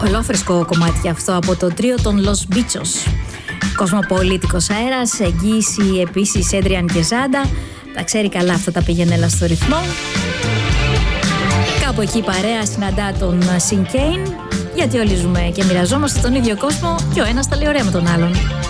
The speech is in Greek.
Ολόφρεσκο κομμάτι αυτό από το τρίο των Los Bichos. Κοσμοπολίτικος αέρας, εγγύηση επίσης Έντριαν και Ζάντα. Τα ξέρει καλά αυτά τα πηγαίνελα στο ρυθμό. Κάπου εκεί η παρέα συναντά τον Sin Kane, γιατί όλοι ζούμε και μοιραζόμαστε τον ίδιο κόσμο και ο ένας τα λέει ωραία με τον άλλον.